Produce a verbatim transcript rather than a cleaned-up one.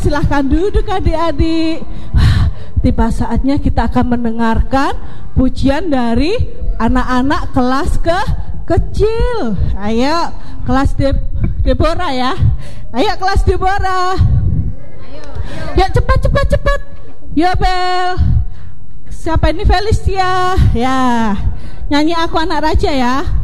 silahkan duduk adik-adik. Tiba saatnya kita akan mendengarkan pujian dari anak-anak kelas ke kecil. Ayo kelas De Deborah ya. Ayo kelas Deborah. Ayo, ayo. Ya cepat cepat cepat. Ya Bel. Siapa ini? Felicia. Ya. Nyanyi Aku Anak Raja ya.